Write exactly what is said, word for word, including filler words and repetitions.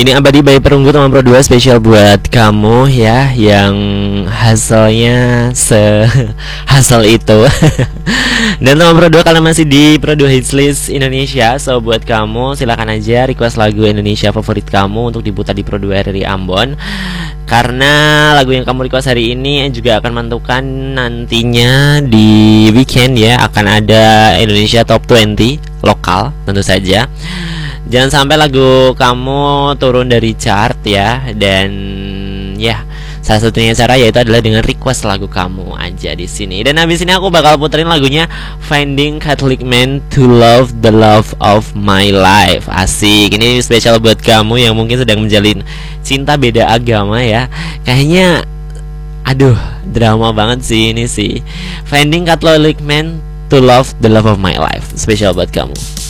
Ini Abadi by Perunggu Teman Pro dua spesial buat kamu ya, yang hasilnya se hasil itu. Dan Teman Pro dua, kalian masih di Pro dua Hits List Indonesia. So buat kamu silakan aja request lagu Indonesia favorit kamu untuk diputar di Pro dua R R I Ambon. Karena lagu yang kamu request hari ini juga akan menentukan nantinya di weekend ya, akan ada Indonesia Top dua puluh lokal tentu saja. Jangan sampai lagu kamu turun dari chart ya. Dan ya, salah satunya cara yaitu adalah dengan request lagu kamu aja di sini. Dan habis ini aku bakal puterin lagunya Finding Catholic Man to Love the Love of My Life. Asik. Ini spesial buat kamu yang mungkin sedang menjalin cinta beda agama ya. Kayaknya aduh, drama banget sih ini sih. Finding Catholic Man to Love the Love of My Life. Spesial buat kamu.